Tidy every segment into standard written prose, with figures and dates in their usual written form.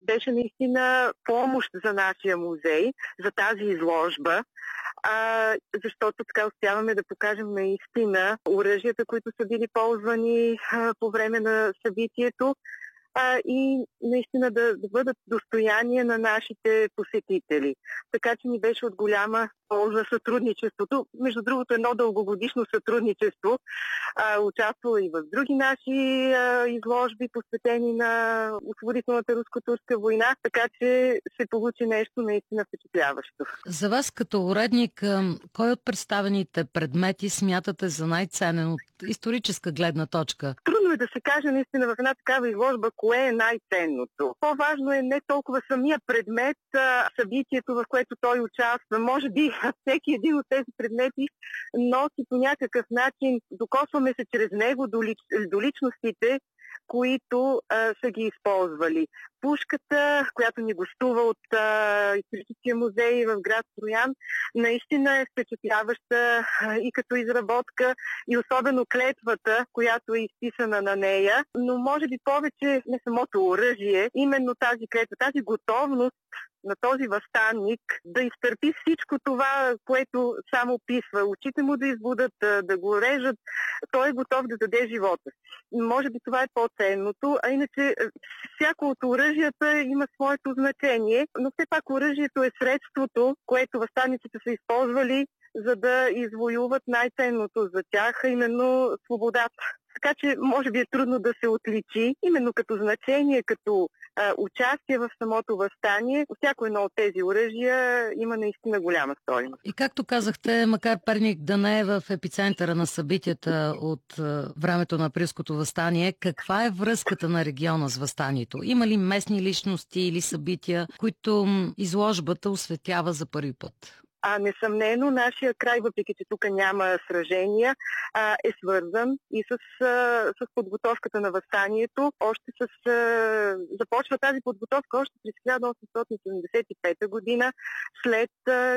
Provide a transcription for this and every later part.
беше наистина помощ за нашия музей, за тази изложба, защото така успяваме да покажем наистина оръжията, които са били ползвани по време на събитието, и наистина да бъдат достояние на нашите посетители. Така че ни беше от голяма полза сътрудничеството. Между другото, едно дългогодишно сътрудничество. Участвала и в други наши изложби, посветени на освободителната руско-турска война, така че се получи нещо наистина впечатляващо. За вас като уредник, кой от представените предмети смятате за най-ценен от историческа гледна точка? Трудно е да се каже наистина в една такава изложба кое е най-ценното. По-важно е не толкова самия предмет, събитието, в което той участва. Може би всеки един от тези предмети носи по някакъв начин, докосваме се чрез него до личностите, които са ги използвали. Пушката, която ни гостува от Историческия музей в град Троян, наистина е впечатляваща и като изработка, и особено клетвата, която е изписана на нея. Но може би повече не самото оръжие, именно тази клетва, тази готовност на този въстаник да изтърпи всичко това, което само описва. Очите му да избудат, да го режат. Той е готов да даде живота си. Може би това е по-ценното, а иначе всяко от оръжията има своето значение, но все пак оръжието е средството, което въстаниците са използвали, за да извоюват най-ценното за тях, а именно свободата. Така че може би е трудно да се отличи именно като значение, като участие в самото въстание. Всяко едно от тези оръжия има наистина голяма стойност. И както казахте, макар Перник да не е в епицентъра на събитията от времето на Априлското въстание, каква е връзката на региона с въстанието? Има ли местни личности или събития, които изложбата осветява за първи път? Несъмнено, нашия край, въпреки че тук няма сражения, е свързан и с подготовката на въстанието. Започва тази подготовка още през 1875 година, след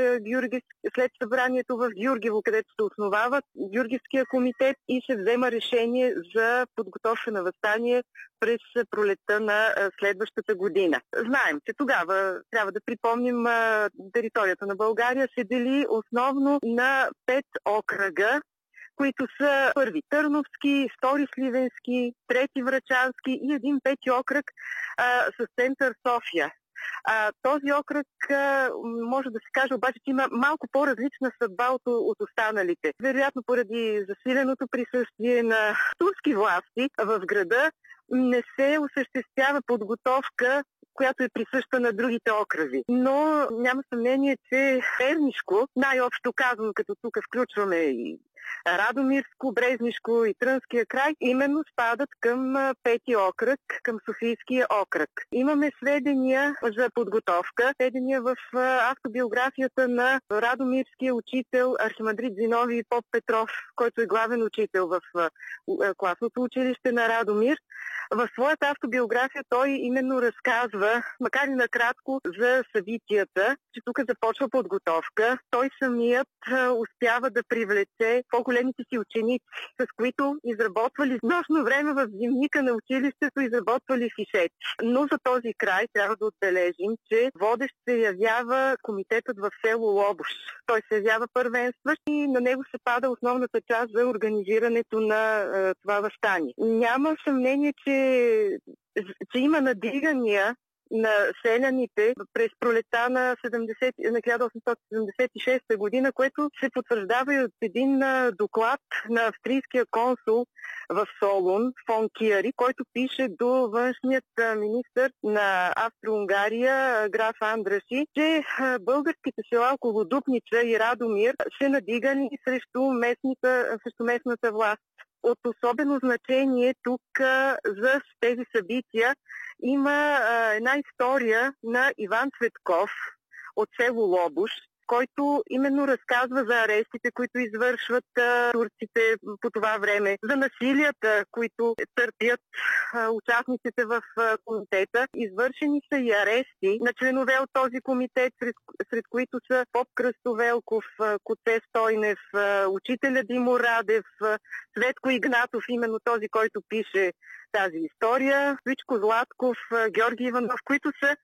събранието в Георгиево, където се основава Георгиевския комитет и се взема решение за подготовка на въстание през пролетта на следващата година. Знаем, че тогава, трябва да припомним, територията на България се дели основно на 5 окръга, които са първи Търновски, втори Сливенски, трети Врачански и един пети окръг с център София. Този окръг може да се каже обаче, че има малко по-различна съдба от останалите. Вероятно поради засиленото присъствие на турски власти в града не се осъществява подготовка, която е присъща на другите окръзи. Но няма съмнение, че Пернишко, най-общо казано, като тук включваме и Радомирско, Брезнишко и Трънския край, именно спадат към пети окръг, към Софийския окръг. Имаме сведения за подготовка, сведения в автобиографията на радомирския учител Архимандрит Зиновий Поп Петров, който е главен учител в класното училище на Радомир. В своята автобиография той именно разказва, макар и накратко, за събитията, че тук започва подготовка. Той самият успява да привлече по-големите си ученици, с които изработвали нощно време в зимника на училището, изработвали фишети. Но за този край трябва да отбележим, че водещ се явява комитетът в село Лобош. Той се явява първенстващ и на него се пада основната част за организирането на това въстание. Няма съмнение, че има надигания на селяните през пролета на 1876 година, което се потвърждава и от един доклад на австрийския консул в Солун, фон Киари, който пише до външният министър на Австро-Унгария, граф Андраши, че българските села около Дупнича и Радомир се надигани срещу местната власт. От особено значение тук за тези събития има една история на Иван Цветков от село Лобош, който именно разказва за арестите, които извършват турците по това време, за насилията, които търпят участниците в комитета. Извършени са и арести на членове от този комитет, сред които са Поп Кръсто Велков, Коце Стойнев, учителя Димо Радев, Светко Игнатов, именно този, който пише тази история, Вичко Златков, Георги Иванов, които са